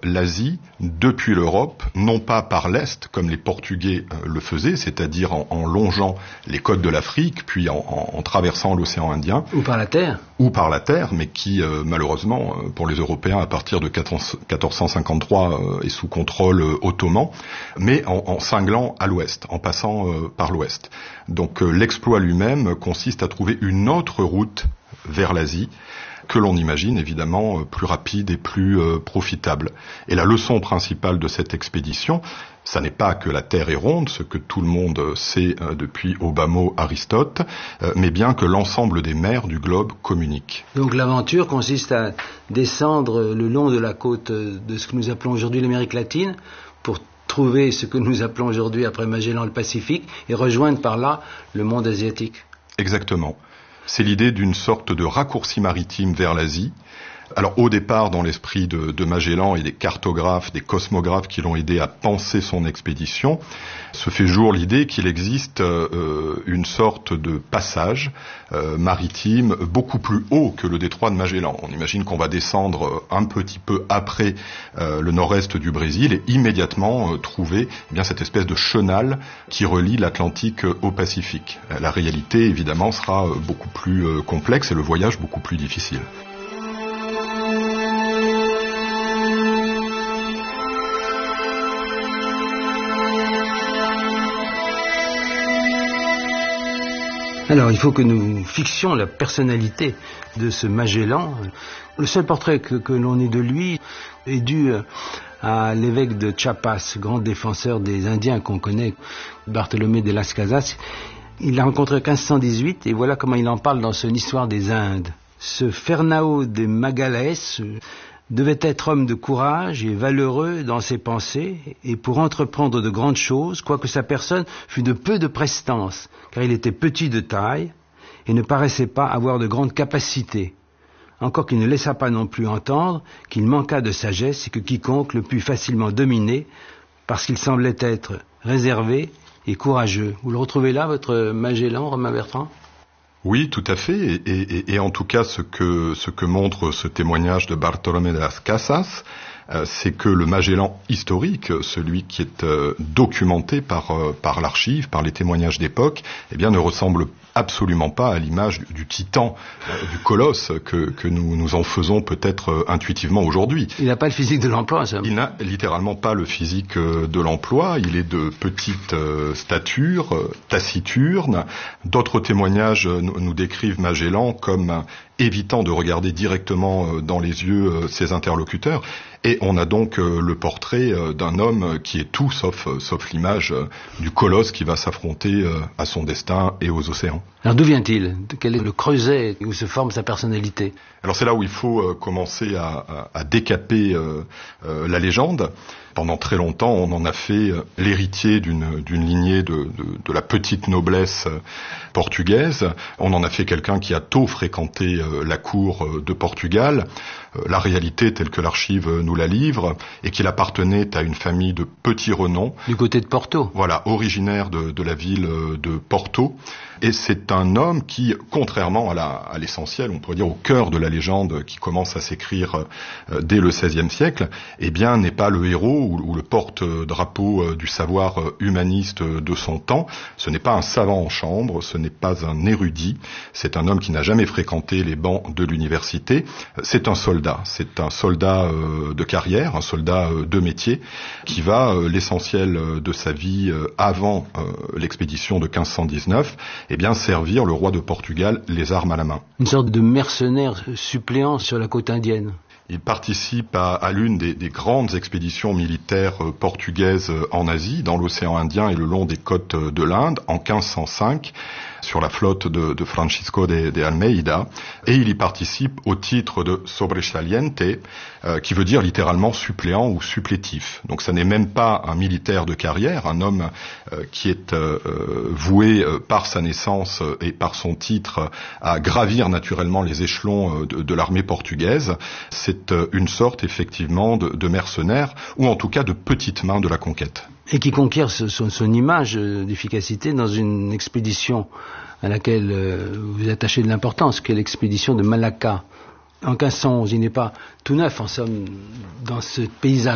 l'Asie depuis l'Europe, non pas par l'Est, comme les Portugais le faisaient, c'est-à-dire en longeant les côtes de l'Afrique, puis en traversant l'océan Indien. Ou par la terre. Ou par la terre, mais qui, malheureusement, pour les Européens, à partir de 1453, est sous contrôle ottoman, mais en cinglant à l'ouest, en passant par l'ouest. Donc l'exploit lui-même consiste à trouver une autre route vers l'Asie, que l'on imagine évidemment plus rapide et plus profitable. Et la leçon principale de cette expédition, ça n'est pas que la Terre est ronde, ce que tout le monde sait depuis au bas mot Aristote, mais bien que l'ensemble des mers du globe communiquent. Donc l'aventure consiste à descendre le long de la côte de ce que nous appelons aujourd'hui l'Amérique latine, pour trouver ce que nous appelons aujourd'hui, après Magellan, le Pacifique, et rejoindre par là le monde asiatique. Exactement. C'est l'idée d'une sorte de raccourci maritime vers l'Asie. Alors au départ, dans l'esprit de Magellan et des cartographes, des cosmographes qui l'ont aidé à penser son expédition, se fait jour l'idée qu'il existe une sorte de passage maritime beaucoup plus haut que le détroit de Magellan. On imagine qu'on va descendre un petit peu après le nord-est du Brésil et immédiatement trouver bien cette espèce de chenal qui relie l'Atlantique au Pacifique. La réalité, évidemment, sera beaucoup plus complexe et le voyage beaucoup plus difficile. Alors, il faut que nous fixions la personnalité de ce Magellan. Le seul portrait que l'on ait de lui est dû à l'évêque de Chiapas, grand défenseur des Indiens qu'on connaît, Bartolomé de Las Casas. Il l'a rencontré en 1518 et voilà comment il en parle dans son Histoire des Indes. Ce Fernão de Magalhães devait être homme de courage et valeureux dans ses pensées, et pour entreprendre de grandes choses, quoique sa personne fût de peu de prestance, car il était petit de taille et ne paraissait pas avoir de grandes capacités, encore qu'il ne laissa pas non plus entendre qu'il manqua de sagesse et que quiconque le pût facilement dominer, parce qu'il semblait être réservé et courageux. Vous le retrouvez là, votre Magellan, Romain Bertrand ? Oui, tout à fait, et en tout cas ce que montre ce témoignage de Bartolomé de las Casas, c'est que le Magellan historique, celui qui est documenté par l'archive, par les témoignages d'époque, eh bien ne ressemble absolument pas à l'image du titan, du colosse que nous en faisons peut-être intuitivement aujourd'hui. Il n'a pas le physique de l'emploi, ça. Il n'a littéralement pas le physique de l'emploi, il est de petite stature, taciturne. D'autres témoignages nous décrivent Magellan comme évitant de regarder directement dans les yeux ses interlocuteurs. Et on a donc le portrait d'un homme qui est tout sauf l'image du colosse qui va s'affronter à son destin et aux océans. Alors d'où vient-il ? Quel est le creuset où se forme sa personnalité ? Alors c'est là où il faut commencer à décaper la légende. Pendant très longtemps, on en a fait l'héritier d'une lignée de la petite noblesse portugaise. On en a fait quelqu'un qui a tôt fréquenté la cour de Portugal. La réalité telle que l'archive nous la livre est qu'il appartenait à une famille de petit renom. Du côté de Porto. Voilà, originaire de la ville de Porto. Et c'est un homme qui, contrairement à l'essentiel, on pourrait dire au cœur de la légende qui commence à s'écrire dès le XVIe siècle, eh bien n'est pas le héros ou le porte-drapeau du savoir humaniste de son temps. Ce n'est pas un savant en chambre, ce n'est pas un érudit, c'est un homme qui n'a jamais fréquenté les bancs de l'université. C'est un soldat de carrière, un soldat de métier, qui va l'essentiel de sa vie avant l'expédition de 1519, eh bien servir le roi de Portugal les armes à la main. Une sorte de mercenaire suppléant sur la côte indienne. Il participe à l'une des grandes expéditions militaires portugaises en Asie, dans l'océan Indien et le long des côtes de l'Inde, en 1505, sur la flotte de Francisco de Almeida, et il y participe au titre de sobresaliente, qui veut dire littéralement suppléant ou supplétif. Donc ça n'est même pas un militaire de carrière, un homme qui est voué par sa naissance et par son titre à gravir naturellement les échelons de l'armée portugaise. C'est une sorte effectivement de mercenaire, ou en tout cas de petite main de la conquête. Et qui conquiert son image d'efficacité dans une expédition à laquelle vous attachez de l'importance, qui est l'expédition de Malacca. En 1511, il n'est pas tout neuf, en somme, dans ce paysage